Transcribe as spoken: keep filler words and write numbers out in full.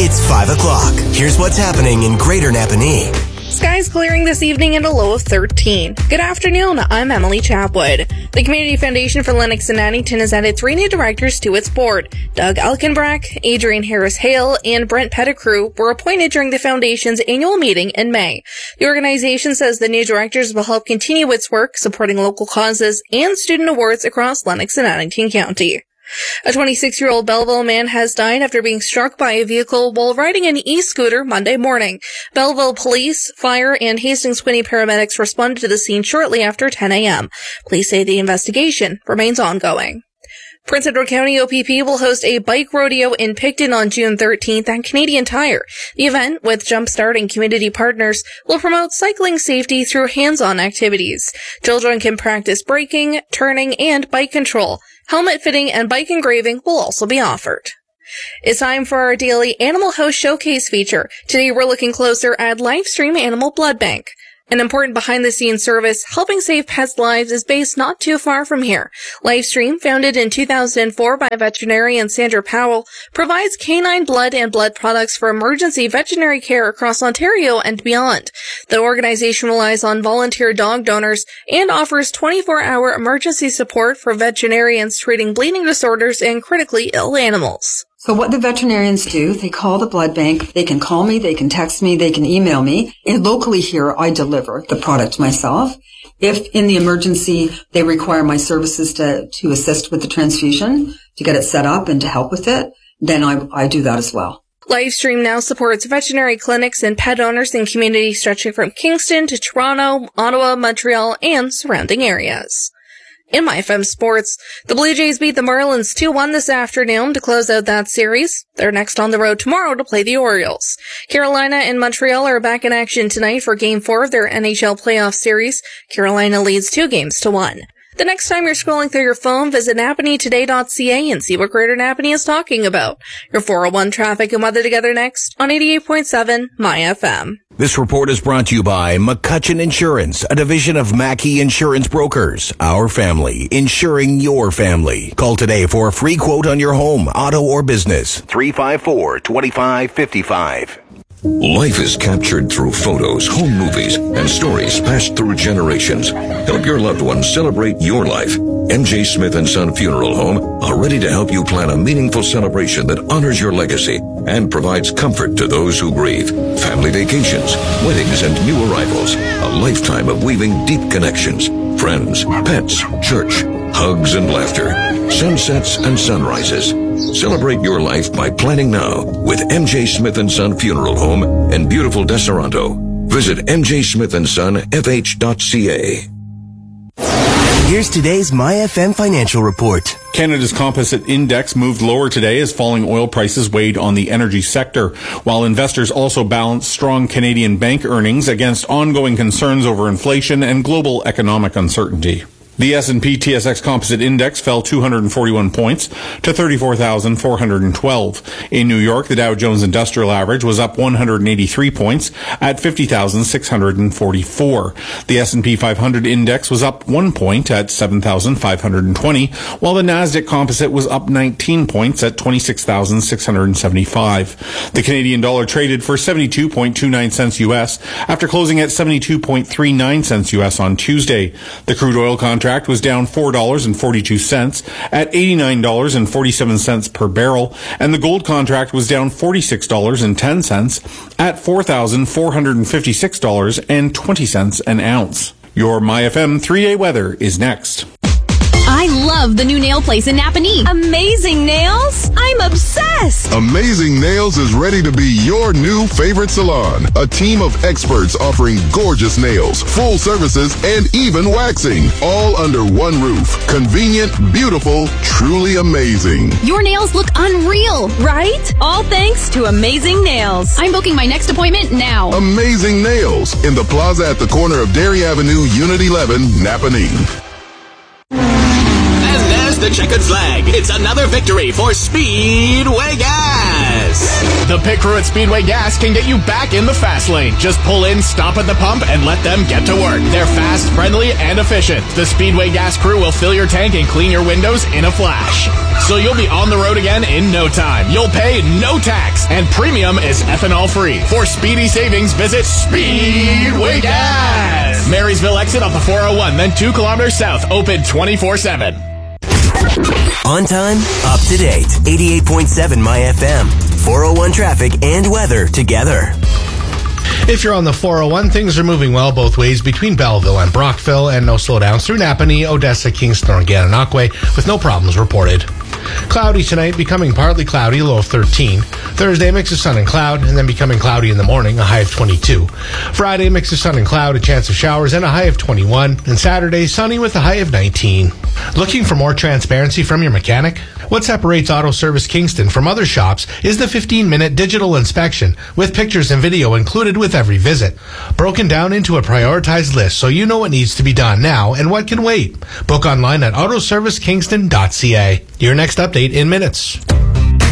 It's five o'clock. Here's what's happening in Greater Napanee. Skies clearing this evening at a low of thirteen. Good afternoon, I'm Emily Chapwood. The Community Foundation for Lennox and Addington has added three new directors to its board. Doug Elkenbrack, Adrian Harris-Hale, and Brent Pettigrew were appointed during the foundation's annual meeting in May. The organization says the new directors will help continue its work supporting local causes and student awards across Lennox and Addington County. A twenty-six-year-old Belleville man has died after being struck by a vehicle while riding an e-scooter Monday morning. Belleville police, fire, and Hastings-Quinte paramedics responded to the scene shortly after ten a.m. Police say the investigation remains ongoing. Prince Edward County O P P will host a bike rodeo in Picton on June thirteenth at Canadian Tire. The event, with Jumpstart and community partners, will promote cycling safety through hands-on activities. Children can practice braking, turning, and bike control. Helmet fitting and bike engraving will also be offered. It's time for our daily Animal House Showcase feature. Today we're looking closer at Livestream Animal Blood Bank. An important behind-the-scenes service helping save pets' lives is based not too far from here. Livestream, founded in two thousand four by veterinarian Sandra Powell, provides canine blood and blood products for emergency veterinary care across Ontario and beyond. The organization relies on volunteer dog donors and offers twenty-four hour emergency support for veterinarians treating bleeding disorders in critically ill animals. So what the veterinarians do, they call the blood bank. They can call me, they can text me, they can email me. And locally here, I deliver the product myself. If in the emergency they require my services to, to assist with the transfusion, to get it set up and to help with it, then I, I do that as well. Livestream now supports veterinary clinics and pet owners in communities stretching from Kingston to Toronto, Ottawa, Montreal, and surrounding areas. In My F M Sports, the Blue Jays beat the Marlins two one this afternoon to close out that series. They're next on the road tomorrow to play the Orioles. Carolina and Montreal are back in action tonight for Game four of their N H L playoff series. Carolina leads two games to one. The next time you're scrolling through your phone, visit Napanee Today dot C A and see what Greater Napanee is talking about. Your four oh one traffic and weather together next on eighty-eight point seven My F M. This report is brought to you by McCutcheon Insurance, a division of Mackey Insurance Brokers. Our family, insuring your family. Call today for a free quote on your home, auto, or business. three five four, two five five five. Life is captured through photos, home movies, and stories passed through generations. Help your loved ones celebrate your life. M J Smith and Son Funeral Home are ready to help you plan a meaningful celebration that honors your legacy and provides comfort to those who grieve. Family vacations, weddings, and new arrivals. A lifetime of weaving deep connections. Friends, pets, church, hugs and laughter. Sunsets and sunrises. Celebrate your life by planning now with M J Smith and Son Funeral Home in beautiful Deseronto. Visit m j smith and son f h dot c a. Here's today's My F M financial report. Canada's composite index moved lower today as falling oil prices weighed on the energy sector, while investors also balanced strong Canadian bank earnings against ongoing concerns over inflation and global economic uncertainty. The S and P T S X Composite Index fell two hundred forty-one points to thirty-four thousand four hundred twelve. In New York, the Dow Jones Industrial Average was up one hundred eighty-three points at fifty thousand six hundred forty-four. The S and P five hundred Index was up one point at seven thousand five hundred twenty, while the Nasdaq Composite was up nineteen points at twenty-six thousand six hundred seventy-five. The Canadian dollar traded for seventy-two point two nine cents U S after closing at seventy-two point three nine cents U S on Tuesday. The crude oil contract was down four dollars and forty-two cents at eighty-nine dollars and forty-seven cents per barrel, and the gold contract was down forty-six dollars and ten cents at four thousand four hundred fifty-six dollars and twenty cents an ounce. Your My F M three-day weather is next. I love the new nail place in Napanee. Amazing Nails? I'm obsessed. Amazing Nails is ready to be your new favorite salon. A team of experts offering gorgeous nails, full services, and even waxing. All under one roof. Convenient, beautiful, truly amazing. Your nails look unreal, right? All thanks to Amazing Nails. I'm booking my next appointment now. Amazing Nails in the plaza at the corner of Dairy Avenue, Unit eleven, Napanee. The checkered flag. It's another victory for Speedway Gas. The pit crew at Speedway Gas can get you back in the fast lane. Just pull in, stop at the pump, and let them get to work. They're fast, friendly, and efficient. The Speedway Gas crew will fill your tank and clean your windows in a flash. So you'll be on the road again in no time. You'll pay no tax, and premium is ethanol free. For speedy savings, visit Speedway Gas. Marysville exit off the four oh one, then two kilometers south, open twenty-four seven. On time, up to date. eighty-eight point seven My F M. four oh one traffic and weather together. If you're on the four oh one, things are moving well both ways between Belleville and Brockville, and no slowdowns through Napanee, Odessa, Kingston, or Gananoque, with no problems reported. Cloudy tonight, becoming partly cloudy, low of thirteen. Thursday, mix of sun and cloud, and then becoming cloudy in the morning, a high of twenty-two. Friday, mix of sun and cloud, a chance of showers, and a high of twenty-one. And Saturday, sunny with a high of nineteen. Looking for more transparency from your mechanic? What separates Auto Service Kingston from other shops is the fifteen-minute digital inspection, with pictures and video included with every visit. Broken down into a prioritized list so you know what needs to be done now and what can wait. Book online at auto service kingston dot c a. Your next update in minutes.